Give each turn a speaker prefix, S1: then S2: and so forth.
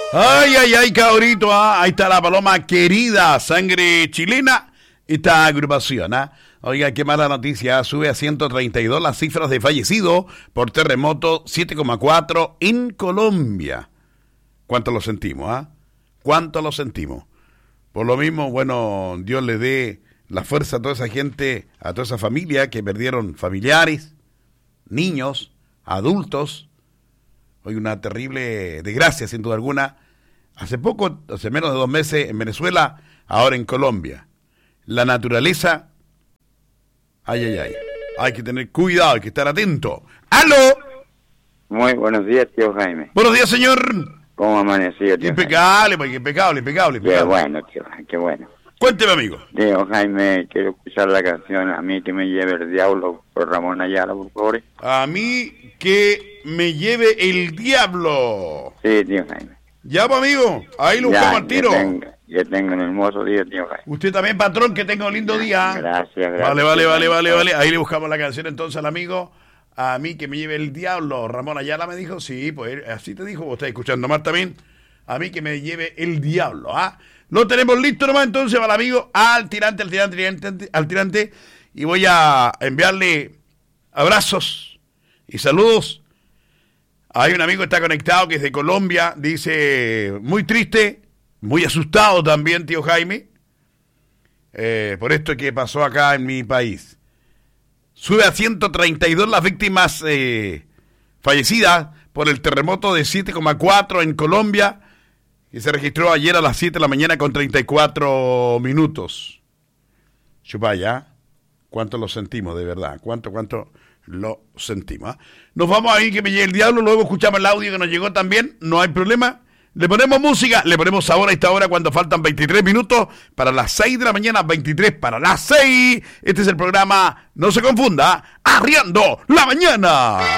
S1: Ay, ay, ay, cabrito, ahí está la paloma querida, sangre chilena, esta agrupación, Oiga, qué mala noticia, sube a 132 las cifras de fallecidos por terremoto 7,4 en Colombia. ¿Cuánto lo sentimos, ¿Cuánto lo sentimos? Por lo mismo, bueno, Dios le dé la fuerza a toda esa gente, a toda esa familia que perdieron familiares, niños, adultos. Hoy una terrible desgracia, sin duda alguna. Hace poco, hace menos de 2 meses en Venezuela, ahora en Colombia. La naturaleza, ay, ay, ay. Hay que tener cuidado, hay que estar atento. ¡Aló!
S2: Muy buenos días, tío Jaime.
S1: Buenos días, señor.
S2: ¿Cómo amaneció, tío
S1: Impecable, Jaime? Impecable.
S2: Qué bueno, tío, qué bueno.
S1: Cuénteme, amigo.
S2: Tío Jaime, quiero escuchar la canción A mí que me lleve el diablo por Ramón Ayala, por favor.
S1: A mí que me lleve el diablo.
S2: Sí, tío Jaime.
S1: Ya, pues, amigo, ahí lo buscamos al tiro.
S2: Que tenga un hermoso día, tío Jaime.
S1: Usted también, patrón, que tenga un lindo día.
S2: Gracias.
S1: Vale. Ahí le buscamos la canción entonces al amigo. A mí que me lleve el diablo. Ramón Ayala me dijo, sí, pues así te dijo. Vos estás escuchando más también. A mí que me lleve el diablo, Lo tenemos listo nomás entonces para el amigo al tirante. Y voy a enviarle abrazos y saludos. Hay un amigo que está conectado que es de Colombia. Dice, muy triste, muy asustado también, tío Jaime. Por esto que pasó acá en mi país. Sube a 132 las víctimas fallecidas por el terremoto de 7,4 en Colombia, que se registró ayer a las 7 de la mañana con 34 minutos. Chupaya, ¿cuánto lo sentimos de verdad? ¿Cuánto lo sentimos? Nos vamos ahí que me llegue el diablo, luego escuchamos el audio que nos llegó también, no hay problema. Le ponemos música, le ponemos sabor a esta hora cuando faltan 23 minutos para las 6 de la mañana, 23 para las 6. Este es el programa, no se confunda, Arriando la Mañana.